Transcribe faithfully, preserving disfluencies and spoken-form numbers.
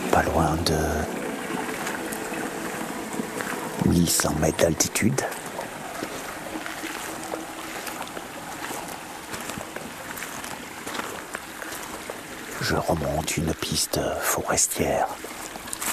pas loin de mille cent mètres d'altitude. Je remonte une piste forestière.